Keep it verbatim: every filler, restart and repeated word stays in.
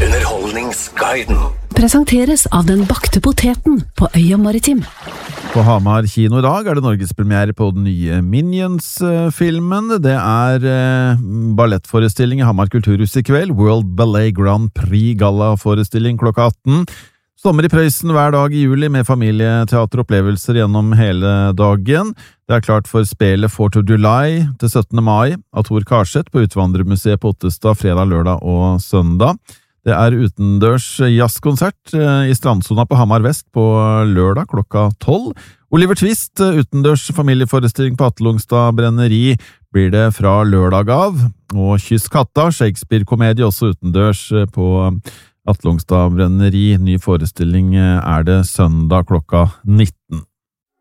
Underholdningsguiden presenteres av den bakte poteten på Øya Maritim. På Hamar kino i dag er det norgespremiere på den nye Minions-filmen. Det er eh, ballettforestilling i Hamar Kulturhus i kveld, World Ballet Grand Prix Gala-forestilling klokka atten. Sommer i Prøysen hver dag i juli med familieteateropplevelser gjennom hele dagen. Det er klart for spelet Fourth of July til syttende mai av Tor Karseth på Utvandrermuseet på Ottestad fredag, lørdag og søndag. Det er utendørs jazzkonsert i strandsona på Hamar Vest på lørdag klokka tolv. Oliver Twist, utendørs familieforestilling på Atlungstad Brenneri, blir det fra lørdag av. Og Kyss katta, Shakespeare-komedie også utendørs på Atlungstad Brenneri. Ny forestilling er det søndag klokka nitten.